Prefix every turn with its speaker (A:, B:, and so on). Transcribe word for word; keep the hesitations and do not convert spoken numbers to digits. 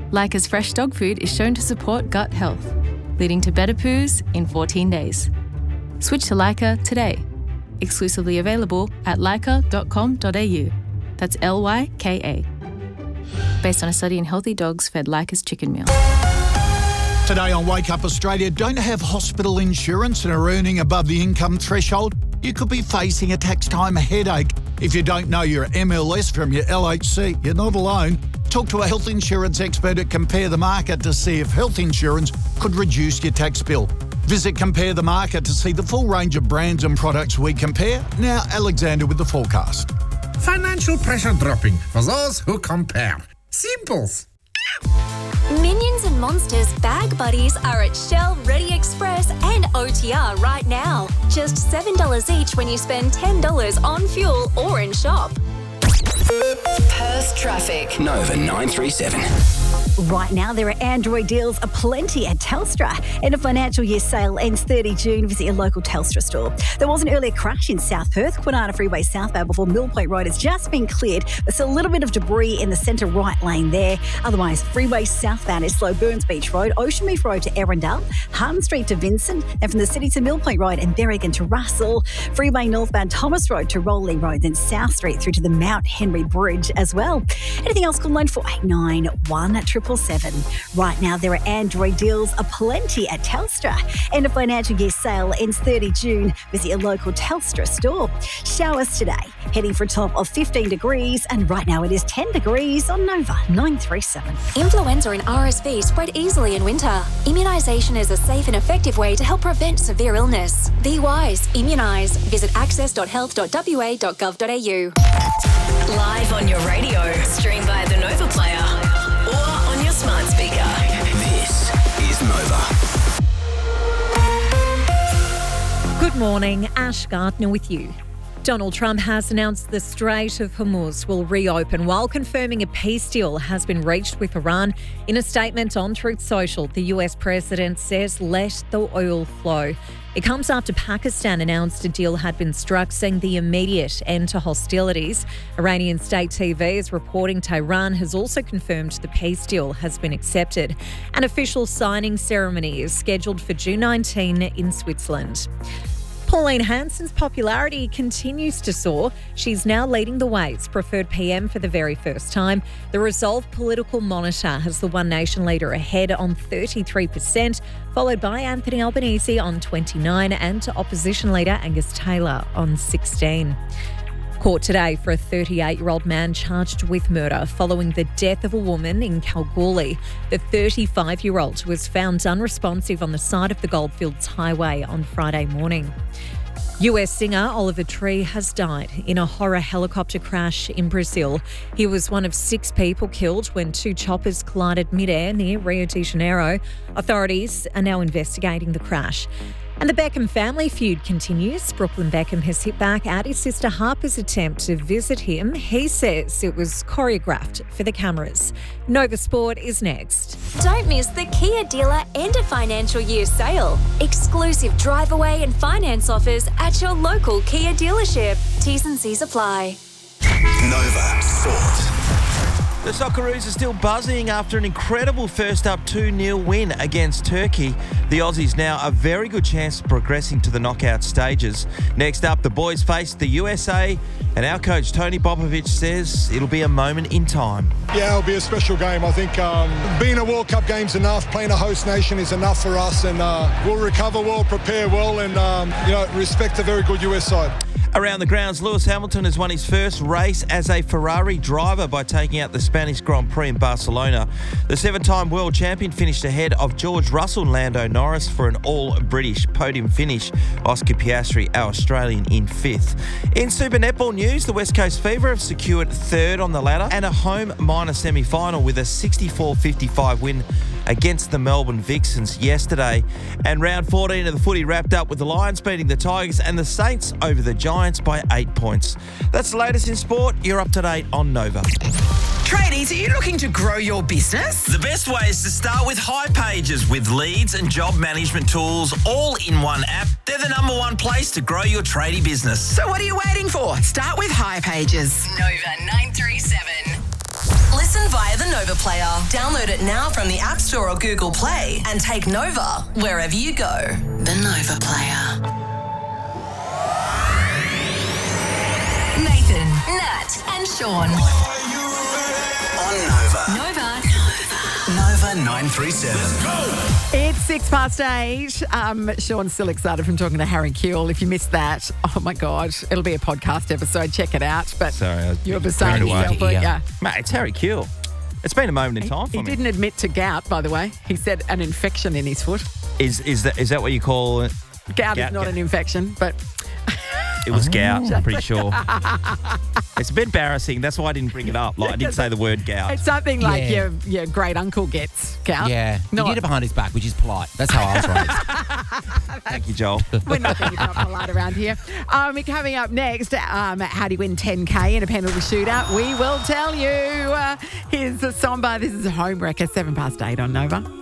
A: Lyca's fresh dog food is shown to support gut health, leading to better poos in fourteen days. Switch to Lyca today. Exclusively available at lyca dot com dot a u. That's L Y K A. Based on a study in healthy dogs fed Lyca's chicken meal.
B: Today on Wake Up Australia, don't have hospital insurance and are earning above the income threshold? You could be facing a tax time headache. If you don't know your M L S from your L H C, you're not alone. Talk to a health insurance expert at Compare the Market to see if health insurance could reduce your tax bill. Visit Compare the Market to see the full range of brands and products we compare. Now, Alexander with the forecast.
C: Financial pressure dropping for those who compare. Simples.
D: Minions and Monsters bag buddies are at Shell, Ready Express and O T R right now. Just seven dollars each when you spend ten dollars on fuel or in shop.
E: Perth traffic. Nova nine three seven.
F: Right now, there are Android deals aplenty at Telstra. And a financial year sale ends thirtieth of June. Visit your local Telstra store. There was an earlier crash in South Perth. Kwinana Freeway southbound before Mill Point Road has just been cleared. There's still a little bit of debris in the centre right lane there. Otherwise, freeway southbound is slow. Burns Beach Road, Ocean Reef Road to Erindale, Harton Street to Vincent, and from the city to Mill Point Road and Berrigan to Russell. Freeway northbound Thomas Road to Rolling Road, then South Street through to the Mount Henry Bridge as well. Anything else, call nine four eight nine one seven seven. Right now, there are Android deals aplenty at Telstra. And a financial year sale ends thirtieth of June. Visit your local Telstra store. Showers today, heading for a top of fifteen degrees, and right now it is ten degrees on Nova nine three seven.
D: Influenza and R S V spread easily in winter. Immunisation is a safe and effective way to help prevent severe illness. Be wise, immunise. Visit access dot health dot w a dot gov dot a u.
E: Live on your radio, stream via the Nova Player or on your smart speaker. This is Nova.
G: Good morning, Ash Gardner with you. Donald Trump has announced the Strait of Hormuz will reopen while confirming a peace deal has been reached with Iran. In a statement on Truth Social, the U S president says, "Let the oil flow." It comes after Pakistan announced a deal had been struck, saying the immediate end to hostilities. Iranian state T V is reporting Tehran has also confirmed the peace deal has been accepted. An official signing ceremony is scheduled for June nineteenth in Switzerland. Pauline Hanson's popularity continues to soar. She's now leading the way as preferred P M for the very first time. The Resolve Political Monitor has the One Nation leader ahead on thirty-three percent, followed by Anthony Albanese on twenty-nine percent and opposition leader Angus Taylor on sixteen percent. Court today for a thirty-eight-year-old man charged with murder following the death of a woman in Kalgoorlie. The thirty-five-year-old was found unresponsive on the side of the Goldfields Highway on Friday morning. U S singer Oliver Tree has died in a horror helicopter crash in Brazil. He was one of six people killed when two choppers collided mid-air near Rio de Janeiro. Authorities are now investigating the crash. And the Beckham family feud continues. Brooklyn Beckham has hit back at his sister Harper's attempt to visit him. He says it was choreographed for the cameras. Nova Sport is next.
D: Don't miss the Kia dealer and a financial year sale. Exclusive drive away and finance offers at your local Kia dealership. T's and C's apply.
H: Nova Sport.
I: The Socceroos are still buzzing after an incredible first up two nil win against Turkey. The Aussies now a very good chance of progressing to the knockout stages. Next up, the boys face the U S A, and our coach Tony Popovich says it'll be a moment in time.
J: Yeah, it'll be a special game. I think um, being a World Cup game's enough. Playing a host nation is enough for us, and uh, we'll recover well, prepare well, and um, you know, respect a very good U S side.
I: Around the grounds, Lewis Hamilton has won his first race as a Ferrari driver by taking out the Spanish Grand Prix in Barcelona. The seven-time world champion finished ahead of George Russell and Lando Norris for an all-British podium finish. Oscar Piastri, our Australian, in fifth. In Super Netball news, the West Coast Fever have secured third on the ladder and a home minor semi-final with a sixty-four fifty-five win against the Melbourne Vixens yesterday. And round fourteen of the footy wrapped up with the Lions beating the Tigers and the Saints over the Giants by eight points. That's the latest in sport. You're up to date on Nova.
E: Tradies, are you looking to grow your business?
K: The best way is to start with hipages with leads and job management tools all in one app. They're the number one place to grow your tradie business.
E: So what are you waiting for? Start with hipages.
L: Nova nine three seven. Listen
E: Listen via the Nova Player. Download it now from the App Store or Google Play and take Nova wherever you go. The Nova Player. Nathan, Nat, and Sean.
H: On Nova.
E: Nova.
H: Nova nine three seven.
L: It's six past eight. Um, Sean's still excited from talking to Harry Kewell. If you missed that, oh my God, it'll be a podcast episode. Check it out. But
I: Sorry, I was
L: you're
I: carried
L: beside
I: away.
L: yourself, weren't
I: Yeah.
L: you?
I: Mate, it's Harry Kewell. It's been a moment in time for
L: He
I: me.
L: didn't admit to gout, by the way. He said an infection in his foot.
I: Is is that is that what you call it?
L: Gout,
I: Gout,
L: is not
I: gout.
L: an infection, but
I: It was gout, I'm pretty sure. It's a bit embarrassing. That's why I didn't bring it up. Like I didn't say the word gout.
L: it's something like
M: Yeah.
L: your your great uncle gets gout.
M: Yeah. He
L: Not-
M: did it behind his back, which is polite. That's how I was raised.
I: Thank you, Joel.
L: We're not going to be polite around here. Um, coming up next, um, how do you win ten K in a penalty shootout? We will tell you. Uh, here's the Somba. This is a home wrecker, seven past eight on Nova.